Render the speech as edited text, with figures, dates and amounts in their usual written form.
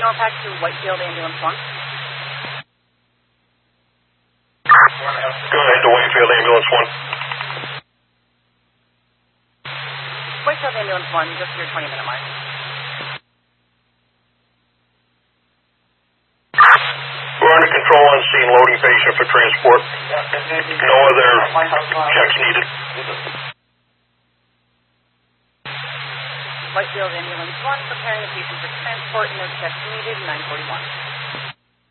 Norpac to Whitefield Ambulance 1. Go ahead to Whitefield Ambulance 1. Whitefield Ambulance 1, just your 20-minute mark. We're under control on scene, loading patient for transport. No other checks needed. Whitefield Ambulance 1, preparing the patient for transport, no checks needed, 941.